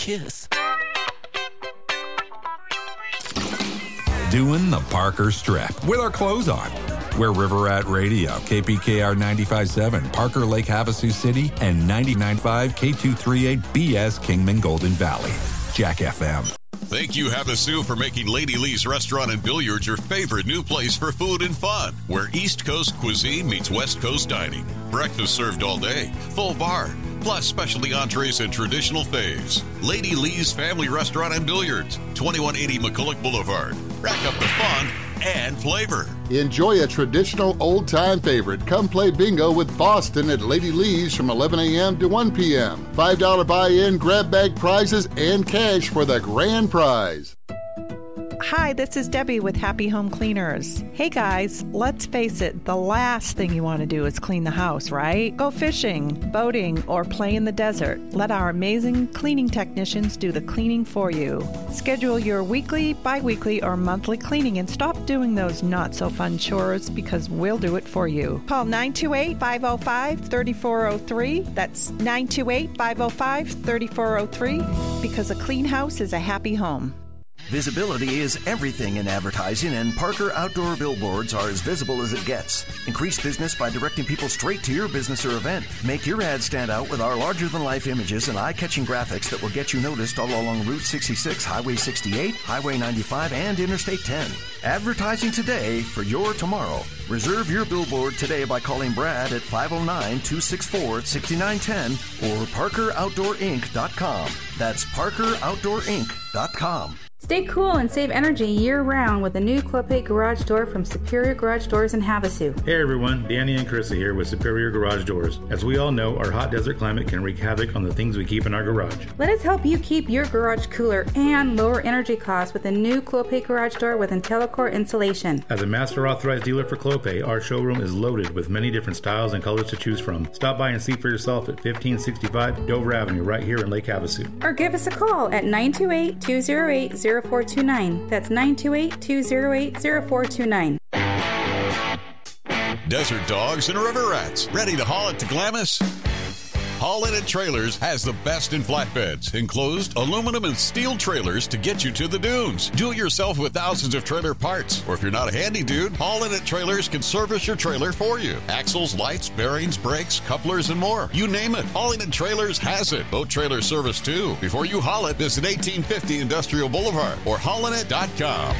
kiss. Doing the Parker Strip with our clothes on. We're River Rat Radio, KPKR 95.7, Parker Lake Havasu City, and 99.5 K238 BS Kingman Golden Valley. Jack FM. Thank you, Havasu, for making Lady Lee's Restaurant and Billiards your favorite new place for food and fun, where East Coast cuisine meets West Coast dining. Breakfast served all day, full bar, plus specialty entrees and traditional faves. Lady Lee's Family Restaurant and Billiards, 2180 McCulloch Boulevard. Rack up the fun and flavor. Enjoy a traditional old-time favorite. Come play bingo with Boston at Lady Lee's from 11 a.m. to 1 p.m. $5 buy-in, grab bag prizes, and cash for the grand prize. Hi, this is Debbie with Happy Home Cleaners. Hey guys, let's face it, the last thing you want to do is clean the house, right? Go fishing, boating, or play in the desert. Let our amazing cleaning technicians do the cleaning for you. Schedule your weekly, bi-weekly, or monthly cleaning and stop doing those not-so-fun chores because we'll do it for you. Call 928-505-3403. That's 928-505-3403 because a clean house is a happy home. Visibility is everything in advertising, and Parker Outdoor Billboards are as visible as it gets. Increase business by directing people straight to your business or event. Make your ad stand out with our larger-than-life images and eye-catching graphics that will get you noticed all along Route 66, Highway 68, Highway 95, and Interstate 10. Advertising today for your tomorrow. Reserve your billboard today by calling Brad at 509-264-6910 or ParkerOutdoorInc.com. That's ParkerOutdoorInc.com. Stay cool and save energy year-round with the new Clopay Garage Door from Superior Garage Doors in Havasu. Hey everyone, Danny and Carissa here with Superior Garage Doors. As we all know, our hot desert climate can wreak havoc on the things we keep in our garage. Let us help you keep your garage cooler and lower energy costs with a new Clopay Garage Door with IntelliCore insulation. As a master authorized dealer for Clopay, our showroom is loaded with many different styles and colors to choose from. Stop by and see for yourself at 1565 Dover Avenue right here in Lake Havasu. Or give us a call at 928-208-0429. That's 928-208-0429. Desert dogs and river rats. Ready to haul it to Glamis? Haulin' It Trailers has the best in flatbeds, enclosed aluminum and steel trailers to get you to the dunes. Do it yourself with thousands of trailer parts. Or if you're not a handy dude, Haulin' It Trailers can service your trailer for you. Axles, lights, bearings, brakes, couplers, and more. You name it, Haulin' It Trailers has it. Boat trailer service too. Before you haul it, visit 1850 Industrial Boulevard or haulinit.com.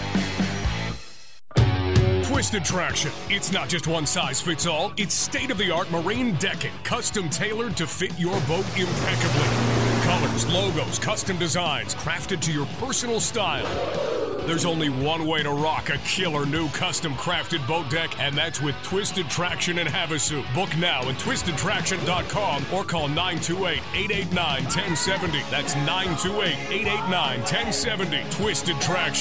Twisted Traction. It's not just one size fits all. It's state-of-the-art marine decking, custom tailored to fit your boat impeccably. Colors, logos, custom designs, crafted to your personal style. There's only one way to rock a killer new custom crafted boat deck, and that's with Twisted Traction in Havasu. Book now at twistedtraction.com or call 928-889-1070. That's 928-889-1070. Twisted Traction.